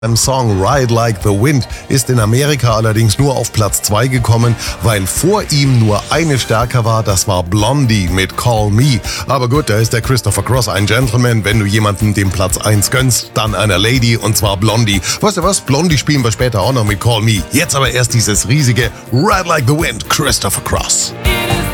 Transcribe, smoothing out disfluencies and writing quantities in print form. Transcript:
Beim Song Ride Like the Wind ist in Amerika allerdings nur auf Platz 2 gekommen, weil vor ihm nur eine stärker war, das war Blondie mit Call Me. Aber gut, da ist der Christopher Cross ein Gentleman. Wenn du jemanden den Platz 1 gönnst, dann einer Lady, und zwar Blondie. Weißt du was? Blondie spielen wir später auch noch mit Call Me. Jetzt aber erst dieses riesige Ride Like the Wind, Christopher Cross.